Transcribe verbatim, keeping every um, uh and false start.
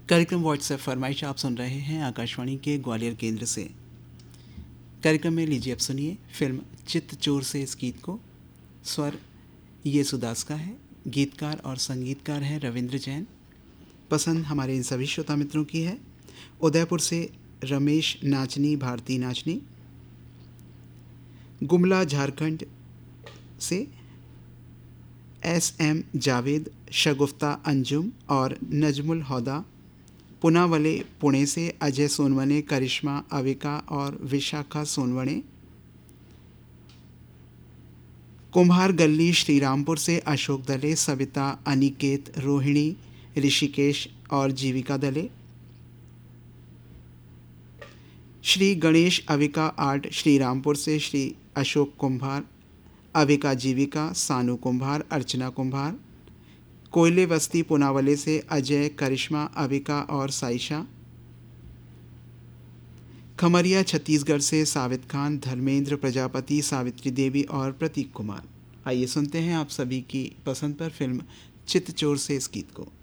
कार्यक्रम व्हाट्सएप फरमाइश आप सुन रहे हैं आकाशवाणी के ग्वालियर केंद्र से। कार्यक्रम में लीजिए अब सुनिए फिल्म चित्तचोर से इस गीत को। स्वर येसुदास का है, गीतकार और संगीतकार हैं रविंद्र जैन। पसंद हमारे इन सभी श्रोता मित्रों की है। उदयपुर से रमेश नाचनी, भारती नाचनी। गुमला झारखंड से एस एम जावेद, शगुफ्ता अंजुम और नजमुल हौदा। पुनावले पुणे से अजय सोनवने, करिश्मा अविका और विशाखा सोनवणे। कुम्हार गल्ली श्रीरामपुर से अशोक दले, सविता, अनिकेत, रोहिणी, ऋषिकेश और जीविका दले। श्री गणेश अविका आर्ट श्रीरामपुर से श्री अशोक कुम्हार, अविका जीविका, सानू कुम्हार, अर्चना कुम्हार। कोयले बस्ती पुनावले से अजय, करिश्मा, अविका और साइशा। खमरिया छत्तीसगढ़ से सावित खान, धर्मेंद्र प्रजापति, सावित्री देवी और प्रतीक कुमार। आइए सुनते हैं आप सभी की पसंद पर फिल्म चित्तचोर से इस गीत को।